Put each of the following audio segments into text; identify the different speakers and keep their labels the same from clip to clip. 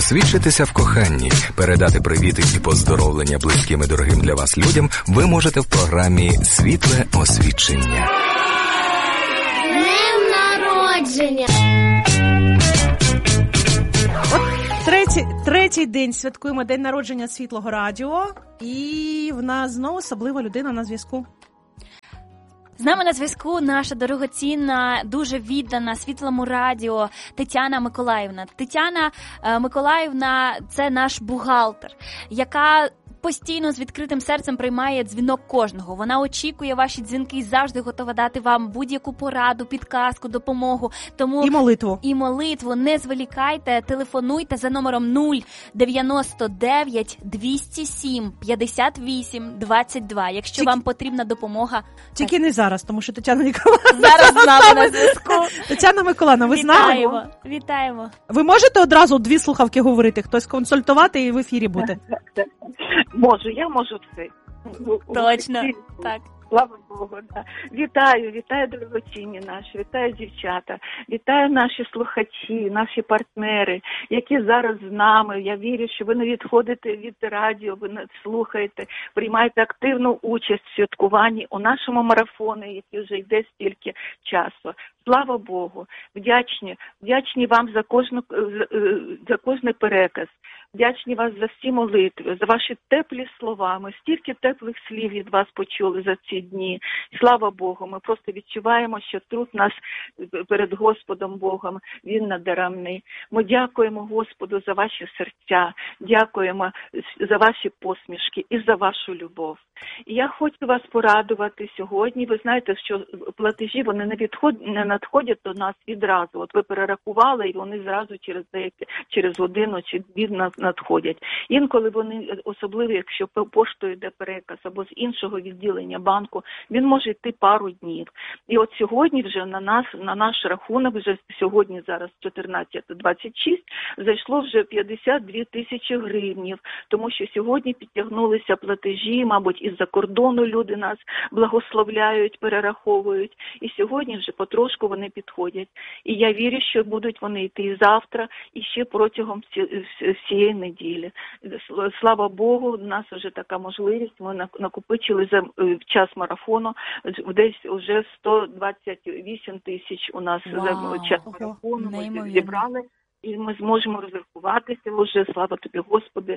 Speaker 1: Освідчитися в коханні, передати привіти і поздоровлення близьким і дорогим для вас людям ви можете в програмі «Світле освідчення».
Speaker 2: Днем народження!
Speaker 3: Третій день святкуємо День народження Світлого радіо. І в нас знову особлива людина на зв'язку.
Speaker 4: З нами на зв'язку наша дорогоцінна, дуже віддана Світлому радіо Тетяна Миколаївна. Тетяна Миколаївна – це наш бухгалтер, яка постійно з відкритим серцем приймає дзвінок кожного. Вона очікує ваші дзвінки і завжди готова дати вам будь-яку пораду, підказку, допомогу. Тому І молитву. Не зволікайте, телефонуйте за номером 099 207 58 22, якщо вам потрібна допомога.
Speaker 3: Тільки не зараз, тому що Тетяна Миколаївна
Speaker 4: зараз з нами на зв'язку.
Speaker 3: Тетяна Миколаївна, ви знаєте?
Speaker 4: Вітаємо.
Speaker 3: Ви можете одразу дві слухавки говорити, хтось консультувати і в ефірі бути?
Speaker 5: Я можу все.
Speaker 4: Точно, так.
Speaker 5: Слава Богу, да. Вітаю дорогоцінні наші, вітаю дівчата, вітаю наші слухачі, наші партнери, які зараз з нами. Я вірю, що ви не відходите від радіо, ви не слухаєте, приймаєте активну участь в святкуванні у нашому марафоні, який вже йде стільки часу. Слава Богу, вдячні вам за кожний переказ. Вдячні вас за всі молитви, за ваші теплі слова. Ми стільки теплих слів від вас почули за ці дні. Слава Богу, ми просто відчуваємо, що труд нас перед Господом Богом, він надаремний. Ми дякуємо Господу за ваші серця, дякуємо за ваші посмішки і за вашу любов. І я хочу вас порадувати сьогодні. Ви знаєте, що платежі, вони не надходять до нас відразу. От ви перерахували, і вони зразу через годину чи дві надходять. Інколи вони, особливо якщо поштою йде переказ або з іншого відділення банку, він може йти пару днів. І от сьогодні вже на наш рахунок, вже сьогодні зараз 14:26, зайшло вже 52 тисячі гривнів, тому що сьогодні підтягнулися платежі, мабуть, із-за кордону люди нас благословляють, перераховують, і сьогодні вже потрошку вони підходять. І я вірю, що будуть вони йти і завтра, і ще протягом всієї неділі. Слава Богу, у нас вже така можливість, ми накопичили за час марафону, десь вже 128 тисяч у нас за час марафону, ми зібрали. І ми зможемо розрахуватися вже, слава тобі, Господи,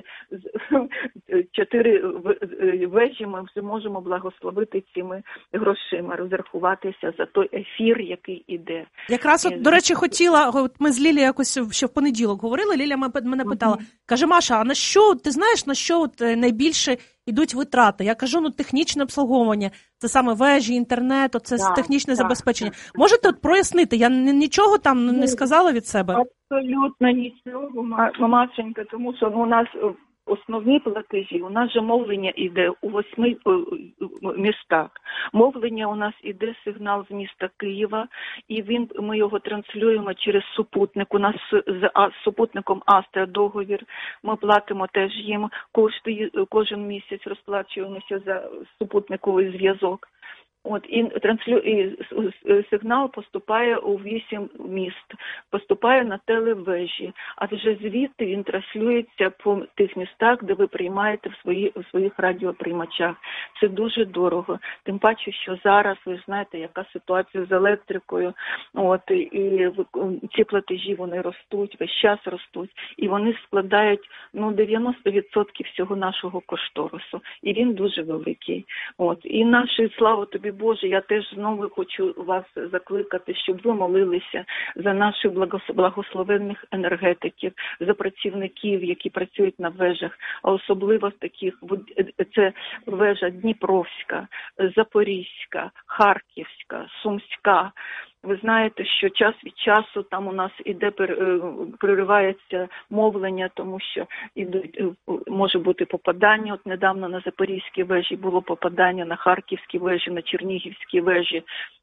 Speaker 5: 4 вежі ми вже можемо благословити цими грошима, розрахуватися за той ефір, який іде.
Speaker 3: Якраз, до речі, хотіла, ми з Лілією якось ще в понеділок говорили, Лілія мене питала, каже, Маша, а на що, ти знаєш, на що найбільше йдуть витрати? Я кажу, технічне обслуговування, це саме вежі, інтернет, це технічне забезпечення. Можете прояснити? Я нічого там не сказала від себе?
Speaker 5: Абсолютно нічого, Машенька, тому що у нас основні платежі, у нас же мовлення йде у 8 містах. Мовлення у нас йде сигнал з міста Києва, і ми його транслюємо через супутник. У нас з супутником Астра договір, ми платимо теж їм кошти, кожен місяць розплачуємося за супутниковий зв'язок. І сигнал поступає у 8 міст, поступає на телевежі, а вже звідти він транслюється по тих містах, де ви приймаєте в своїх радіоприймачах. Це дуже дорого. Тим паче, що зараз, ви знаєте, яка ситуація з електрикою, і ці платежі, вони ростуть, весь час ростуть, і вони складають 90% всього нашого кошторису. І він дуже великий. І наші, слава тобі, Боже, я теж знову хочу вас закликати, щоб ви молилися за наших благословенних енергетиків, за працівників, які працюють на вежах, а особливо таких, це вежа Дніпровська, Запорізька, Харківська, Сумська. Ви знаєте, що час від часу там у нас переривається мовлення, тому що може бути попадання. От недавно на Запорізькій вежі було попадання, на Харківській вежі, на Чернігівській вежі.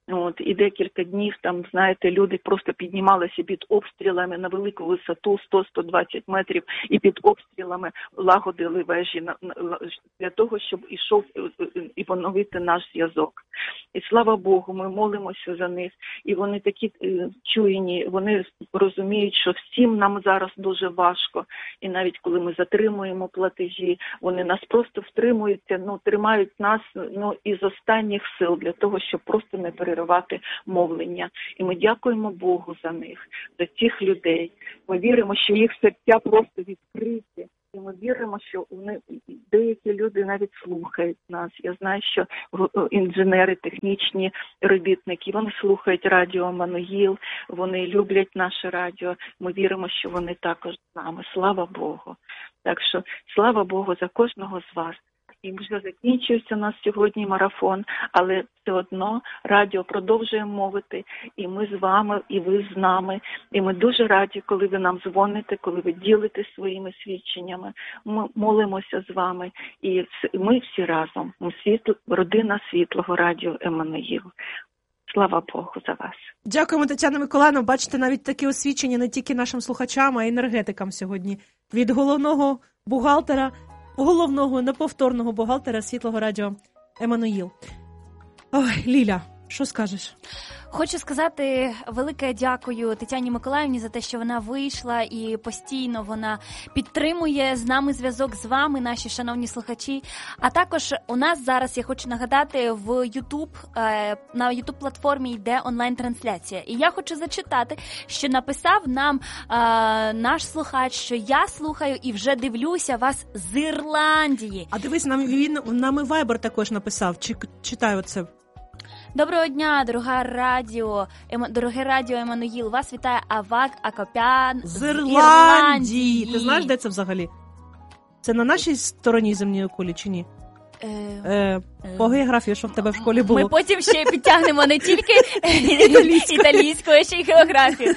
Speaker 5: І декілька днів там, знаєте, люди просто піднімалися під обстрілами на велику висоту 100-120 метрів і під обстрілами лагодили вежі для того, щоб ішов і поновити наш зв'язок. І слава Богу, ми молимося за них, і вони такі чуйні, вони розуміють, що всім нам зараз дуже важко, і навіть коли ми затримуємо платежі, вони нас просто втримуються, тримають нас із останніх сил для того, щоб просто не переривати мовлення. І ми дякуємо Богу за них, за цих людей. Ми віримо, що їх серця просто відкриті. І ми віримо, що деякі люди навіть слухають нас. Я знаю, що інженери, технічні робітники, вони слухають радіо «Еммануїл», вони люблять наше радіо. Ми віримо, що вони також з нами. Слава Богу. Так що слава Богу за кожного з вас. І вже закінчується у нас сьогодні марафон, але все одно радіо продовжує мовити, і ми з вами, і ви з нами. І ми дуже раді, коли ви нам дзвоните, коли ви ділитесь своїми свідченнями. Ми молимося з вами, і ми всі разом. Ми родина Світлого радіо «Еммануїл». Слава Богу за вас.
Speaker 3: Дякуємо, Тетяна Миколаївна. Бачите, навіть такі освічення не тільки нашим слухачам, а й енергетикам сьогодні. Від головного бухгалтера, головного неповторного бухгалтера Світлого радіо «Еммануїл». Ой, Ліля, що скажеш?
Speaker 4: Хочу сказати велике дякую Тетяні Миколаївні за те, що вона вийшла і постійно вона підтримує з нами зв'язок з вами, наші шановні слухачі. А також у нас зараз, я хочу нагадати, в YouTube, на YouTube-платформі йде онлайн-трансляція. І я хочу зачитати, що написав нам наш слухач, що я слухаю і вже дивлюся вас з Ірландії.
Speaker 3: А дивись, нам і Viber також написав. Читаю оце.
Speaker 4: Доброго дня, дороге радіо «Еммануїл». Вас вітає Авак Акопян
Speaker 3: з Ірландії. Ти знаєш, де це взагалі? Це на нашій стороні земної кулі чи ні? По географії, що в тебе в школі було.
Speaker 4: Ми потім ще підтягнемо не тільки італійську, а ще й географію.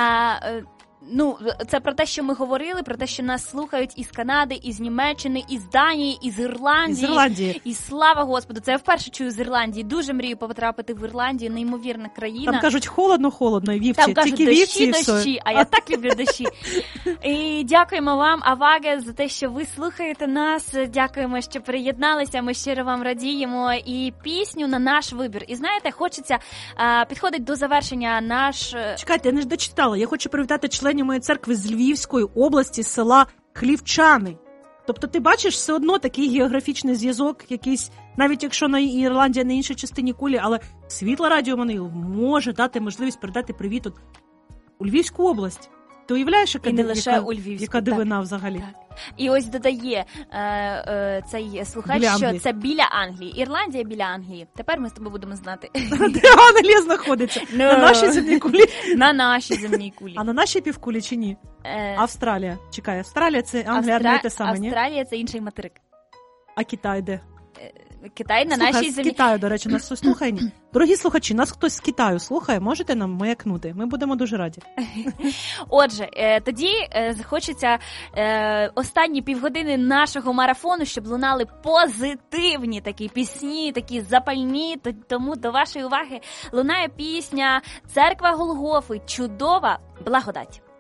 Speaker 4: Це про те, що ми говорили, про те, що нас слухають із Канади, із Німеччини, із Данії, із Ірландії. І слава Господу, це я вперше чую з Ірландії. Дуже мрію потрапити в Ірландію, неймовірна країна.
Speaker 3: Там кажуть холодно, і вівці.
Speaker 4: Там кажуть дощі, а я так люблю дощі. І дякуємо вам, Аваге, за те, що ви слухаєте нас. Дякуємо, що приєдналися, ми щиро вам радіємо. І пісню на наш вибір. І знаєте, хочеться, підходить до завершення наш...
Speaker 3: Чекайте, я не дочитала. Я хочу привітати членів моєї церкви з Львівської області, села Хлівчани. Тобто ти бачиш все одно такий географічний зв'язок, якийсь, навіть якщо на Ірландія на іншій частині кулі, але Світле радіо «Еммануїл» може дати можливість передати привіт у Львівську область. Ти уявляєш, яка дивина взагалі?
Speaker 4: Так. І ось додає цей слухач, що це біля Англії. Ірландія біля Англії. Тепер ми з тобою будемо знати.
Speaker 3: Де Англія знаходиться? На нашій земній кулі?
Speaker 4: На нашій земній кулі.
Speaker 3: А на нашій півкулі чи ні? Австралія. Чекай, Австралія це Англія, не те саме, ні?
Speaker 4: Австралія це інший материк.
Speaker 3: А Китай де?
Speaker 4: Китай на нашій землі.
Speaker 3: З Китаю, до речі, нас слухає. Дорогі слухачі, нас хтось з Китаю слухає, можете нам маякнути? Ми будемо дуже раді.
Speaker 4: Отже, тоді хочеться останні півгодини нашого марафону, щоб лунали позитивні такі пісні, такі запальні, тому до вашої уваги лунає пісня «Церква Голгофи. Чудова благодать».